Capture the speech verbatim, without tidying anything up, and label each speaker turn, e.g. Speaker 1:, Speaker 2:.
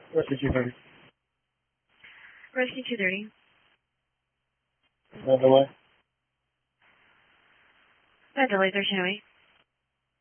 Speaker 1: Rescue two thirty.
Speaker 2: Rescue two thirty.
Speaker 1: No delay.
Speaker 2: No delay, there's no way.